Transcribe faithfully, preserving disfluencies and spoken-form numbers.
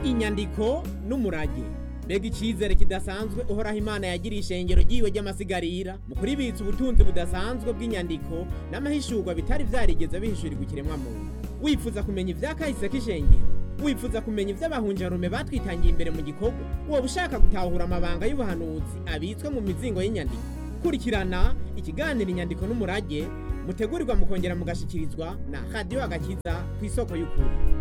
Inyandiko n'umurage. Mbega icizere kidasanzwe uhoraho Imana yagiriye ishengero ryiwe ry'amasigarira mu kuribitsa ubutunzi budasanzwe bw'inyandiko n'amahishurwa bitari vyarigeze bihishurirwa ikiremwa muntu. Wifuza kumenya ivyakahise k'ishengero? Wifuza kumenya ivy'abahunjarume batwitangiye imbere mu gikorwa? Woba ushaka gutahura amabanga y'ubuhanuzi abitswe mu mizingo y'inyandiko? Kurikirana ikiganiro Inyandiko n'umurage mutegurirwa mukongera mugashikirizwa na Radio Agakiza kw'isoko y'ukuri.